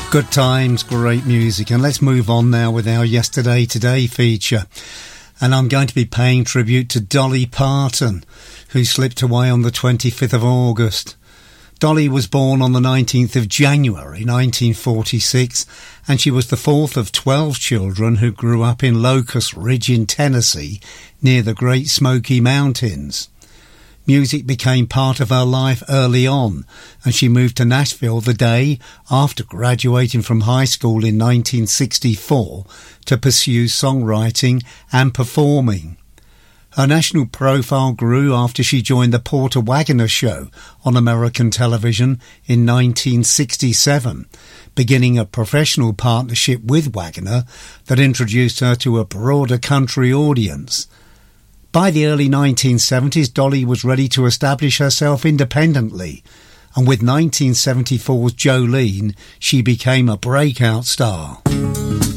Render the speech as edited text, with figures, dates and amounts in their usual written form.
Good times, great music, and let's move on now with our Yesterday Today feature. And I'm going to be paying tribute to Dolly Parton, who slipped away on the 25th of August. Dolly was born on the 19th of January 1946, and she was the fourth of 12 children who grew up in Locust Ridge in Tennessee, near the Great Smoky Mountains. Music became part of her life early on, and she moved to Nashville the day after graduating from high school in 1964 to pursue songwriting and performing. Her national profile grew after she joined the Porter Wagoner Show on American television in 1967, beginning a professional partnership with Wagoner that introduced her to a broader country audience. By the early 1970s, Dolly was ready to establish herself independently, and with 1974's Jolene, she became a breakout star.